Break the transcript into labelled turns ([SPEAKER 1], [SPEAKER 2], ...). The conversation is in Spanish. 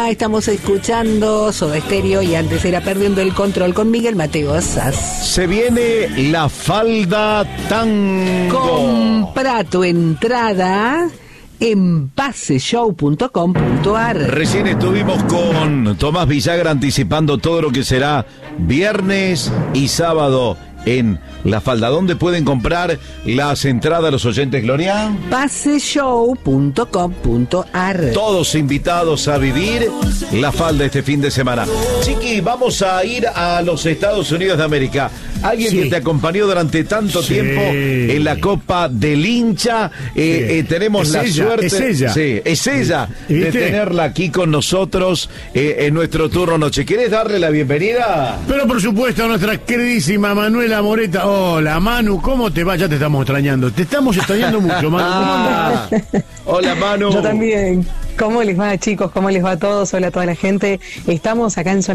[SPEAKER 1] Estamos escuchando Soda Stereo y antes era Perdiendo el Control con Miguel Mateo Sass.
[SPEAKER 2] Se viene la falda tango.
[SPEAKER 1] Compra tu entrada en baseshow.com.ar.
[SPEAKER 2] Recién estuvimos con Tomás Villagra anticipando todo lo que será viernes y sábado en La Falda. ¿Dónde pueden comprar las entradas los oyentes, Gloria?
[SPEAKER 1] baseshow.com.ar.
[SPEAKER 2] Todos invitados a vivir La Falda este fin de semana. Chiqui, vamos a ir a los Estados Unidos de América. Alguien que te acompañó durante tanto tiempo en la Copa del Hincha. Tenemos la suerte.
[SPEAKER 3] Es ella.
[SPEAKER 2] Sí, es ella de tenerla aquí con nosotros en nuestro turno noche. ¿Querés darle la bienvenida?
[SPEAKER 3] Pero por supuesto a nuestra queridísima Manuela Moreta. Hola, Manu, ¿cómo te va? Ya te estamos extrañando. Te estamos extrañando mucho, Manu. ¿Cómo andás?
[SPEAKER 2] Hola, Manu.
[SPEAKER 4] Yo también. ¿Cómo les va, chicos? ¿Cómo les va a todos? Hola a toda la gente. Estamos acá en Zona